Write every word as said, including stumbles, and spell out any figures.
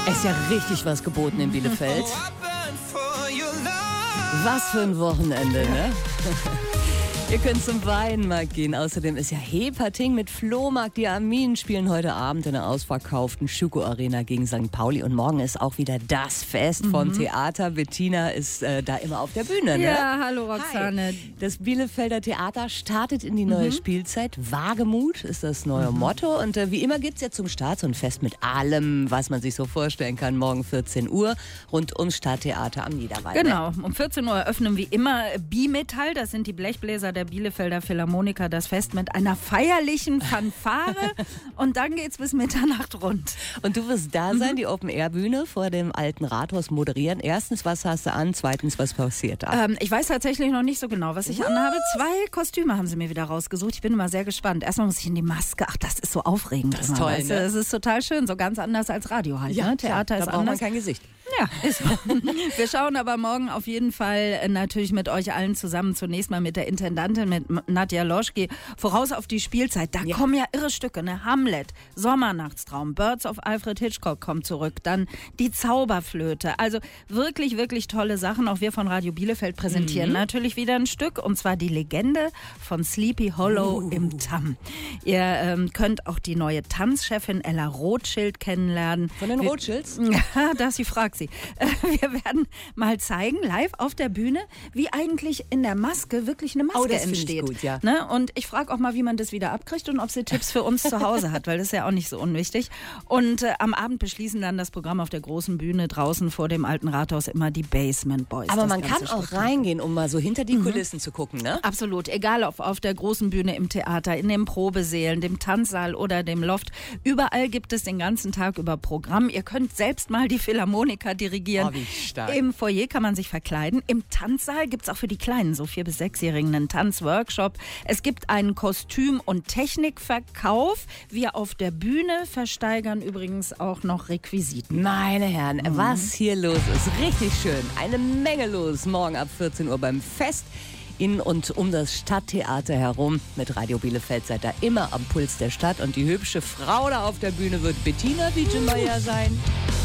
Es ist ja richtig was geboten in Bielefeld. Was für ein Wochenende, ne? Ihr könnt zum Weinmarkt gehen. Außerdem ist ja Hepating mit Flohmarkt. Die Arminen spielen heute Abend in der ausverkauften Schüko Arena gegen Sankt Pauli. Und morgen ist auch wieder das Fest mhm. vom Theater. Bettina ist äh, da immer auf der Bühne, ne? Ja, hallo Roxane. Hi. Das Bielefelder Theater startet in die neue mhm. Spielzeit. Wagemut ist das neue mhm. Motto. Und äh, wie immer gibt es jetzt zum Start so ein Fest mit allem, was man sich so vorstellen kann. Morgen vierzehn Uhr rund ums Stadttheater am Niederwald. Genau, um vierzehn Uhr eröffnen wie immer Bimetall. Das sind die Blechbläser der Bielefelder Philharmoniker, das Fest mit einer feierlichen Fanfare. Und dann geht's bis Mitternacht rund. Und du wirst da sein, mhm. die Open-Air-Bühne vor dem alten Rathaus moderieren. Erstens, was hast du an? Zweitens, was passiert da? Ähm, ich weiß tatsächlich noch nicht so genau, was ich what? anhabe. Zwei Kostüme haben sie mir wieder rausgesucht. Ich bin immer sehr gespannt. Erstmal muss ich in die Maske. Ach, das ist so aufregend. Das ist immer, toll, weißt du? Ne? Das ist total schön. So ganz anders als Radio halt. Ja, ne? Theater klar, ist da braucht anders. man kein Gesicht. Ja, ist so. Wir schauen aber morgen auf jeden Fall natürlich mit euch allen zusammen, zunächst mal mit der Intendantin, mit Nadja Loschke, voraus auf die Spielzeit. Da ja. kommen ja irre Stücke, ne? Hamlet, Sommernachtstraum, Birds of Alfred Hitchcock kommt zurück, dann die Zauberflöte. Also wirklich, wirklich tolle Sachen. Auch wir von Radio Bielefeld präsentieren mhm. natürlich wieder ein Stück, und zwar die Legende von Sleepy Hollow uh. im Tamm. Ihr ähm, könnt auch die neue Tanzchefin Ella Rothschild kennenlernen. Von den Rothschilds? Ja, dass sie fragt sie. Wir werden mal zeigen, live auf der Bühne, wie eigentlich in der Maske wirklich eine Maske oh, das entsteht. Ich gut, ja. Ne? Und ich frage auch mal, wie man das wieder abkriegt und ob sie Tipps für uns zu Hause hat, weil das ist ja auch nicht so unwichtig. Und äh, am Abend beschließen dann das Programm auf der großen Bühne draußen vor dem alten Rathaus immer die Basement Boys. Aber man kann auch reingehen, um mal so hinter die mhm. Kulissen zu gucken, ne? Absolut. Egal ob auf der großen Bühne im Theater, in den Probesälen, dem Tanzsaal oder dem Loft. Überall gibt es den ganzen Tag über Programm. Ihr könnt selbst mal die Philharmoniker dirigieren. Oh, wie stark. Im Foyer kann man sich verkleiden. Im Tanzsaal gibt es auch für die Kleinen, so vier- bis sechsjährigen, einen Tanzworkshop. Es gibt einen Kostüm- und Technikverkauf. Wir auf der Bühne versteigern übrigens auch noch Requisiten. Meine Herren, mhm. was hier los ist. Richtig schön. Eine Menge los. Morgen ab vierzehn Uhr beim Fest. In und um das Stadttheater herum. Mit Radio Bielefeld seid ihr immer am Puls der Stadt. Und die hübsche Frau da auf der Bühne wird Bettina Wiedemeyer sein.